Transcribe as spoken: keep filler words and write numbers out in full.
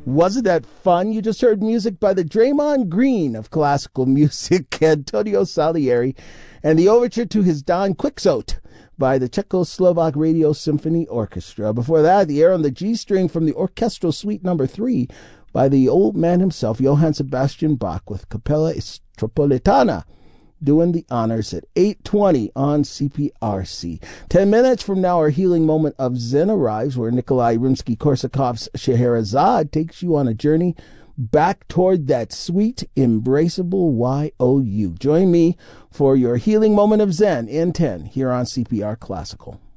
Wasn't that fun? You just heard music by the Draymond Green of classical music, Antonio Salieri, and the overture to his Don Quixote by the Czechoslovak Radio Symphony Orchestra. Before that, the air on the G string from the Orchestral Suite Number Three by the old man himself, Johann Sebastian Bach, with Capella Istropolitana, doing the honors at eight twenty on C P R C. Ten minutes from now, our healing moment of Zen arrives, where Nikolai Rimsky-Korsakov's Scheherazade takes you on a journey back toward that sweet, embraceable Y O U. Join me for your healing moment of Zen in ten here on C P R Classical.